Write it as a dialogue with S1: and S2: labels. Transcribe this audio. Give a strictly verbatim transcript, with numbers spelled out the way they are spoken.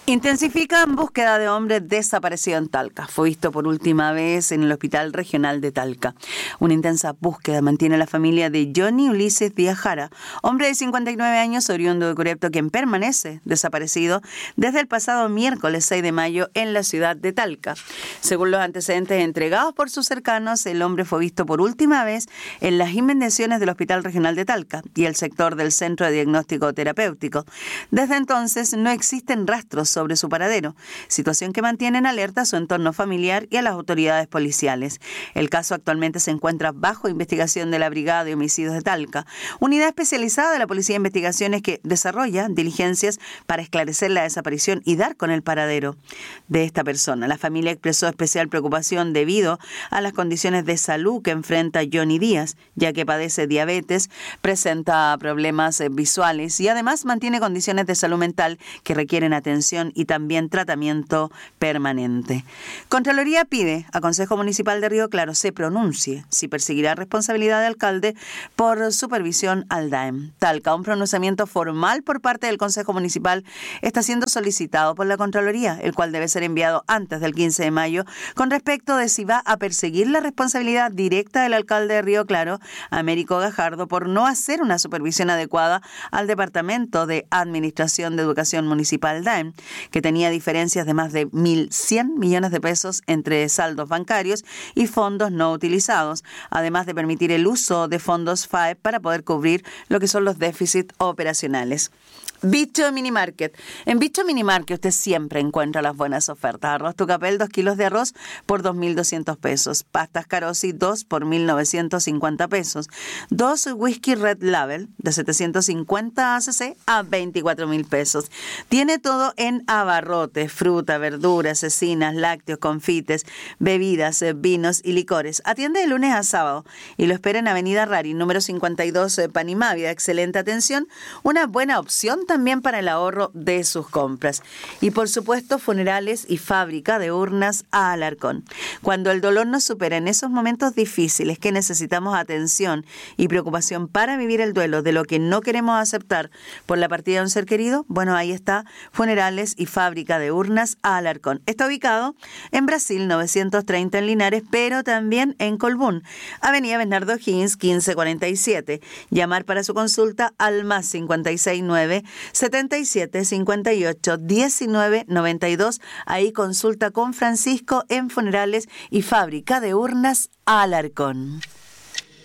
S1: Intensifican búsqueda de hombre desaparecido en Talca. Fue visto por última vez en el Hospital Regional de Talca. Una intensa búsqueda mantiene la familia de Johnny Ulises Díaz Jara, hombre de cincuenta y nueve años, oriundo de Curepto, quien permanece desaparecido desde el pasado miércoles seis de mayo en la ciudad de Talca. Según los antecedentes entregados por sus cercanos, el hombre fue visto por última vez en las inmediaciones del Hospital Regional de Talca y el sector del Centro de Diagnóstico Terapéutico. Desde entonces no existen rastros sobre su paradero, situación que mantiene en alerta a su entorno familiar y a las autoridades policiales. El caso actualmente se encuentra bajo investigación de la Brigada de Homicidios de Talca, unidad especializada de la Policía de Investigaciones que desarrolla diligencias para esclarecer la desaparición y dar con el paradero de esta persona. La familia expresó especial preocupación debido a las condiciones de salud que enfrenta Johnny Díaz, ya que padece diabetes, presenta problemas visuales y además mantiene condiciones de salud mental que requieren atención y también tratamiento permanente. Contraloría pide a Consejo Municipal de Río Claro se pronuncie si perseguirá responsabilidad de alcalde por supervisión al D A E M. Talca, un pronunciamiento formal por parte del Consejo Municipal está siendo solicitado por la Contraloría, el cual debe ser enviado antes del quince de mayo, con respecto de si va a perseguir la responsabilidad directa del alcalde de Río Claro, Américo Gajardo, por no hacer una supervisión adecuada al Departamento de Administración de Educación Municipal D A E M, que tenía diferencias de más de mil cien millones de pesos entre saldos bancarios y fondos no utilizados, además de permitir el uso de fondos F A E para poder cubrir lo que son los déficits operacionales. Bicho Mini Market. En Bicho Mini Market usted siempre encuentra las buenas ofertas. Arroz Tucapel, dos kilos de arroz por dos mil doscientos pesos. Pastas Carosi, dos por mil novecientos cincuenta pesos. Dos whisky Red Label de setecientos cincuenta cc a veinticuatro mil pesos. Tiene todo en abarrotes, fruta, verduras, cecinas, lácteos, confites, bebidas, vinos y licores. Atiende de lunes a sábado y lo espera en Avenida Rari, número cincuenta y dos, Panimávida. Excelente atención, una buena opción también para el ahorro de sus compras. Y por supuesto, funerales y fábrica de urnas a Alarcón. Cuando el dolor nos supera en esos momentos difíciles que necesitamos atención y preocupación para vivir el duelo de lo que no queremos aceptar por la partida de un ser querido, bueno, ahí está Funerales y Fábrica de Urnas a Alarcón. Está ubicado en Brasil novecientos treinta en Linares, pero también en Colbún, Avenida Bernardo Higgins quince cuarenta y siete. Llamar para su consulta al más cincuenta y seis nueve setenta y siete cincuenta y ocho diecinueve noventa y dos. Ahí consulta con Francisco en Funerales y Fábrica de Urnas a Alarcón.